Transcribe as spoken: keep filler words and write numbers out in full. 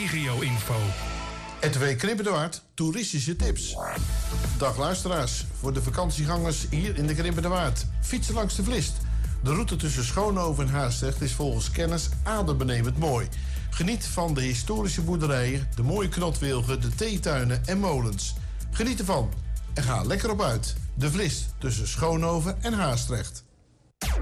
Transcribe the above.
regio-info. Edwee Knippenwaard, toeristische tips. Dag luisteraars, voor de vakantiegangers hier in de Knippenwaard. Fietsen langs de Vlist. De route tussen Schoonhoven en Haastrecht is volgens kenners adembenemend mooi. Geniet van de historische boerderijen, de mooie knotwilgen, de theetuinen en molens. Geniet ervan en ga lekker op uit. De Vlist tussen Schoonhoven en Haastrecht.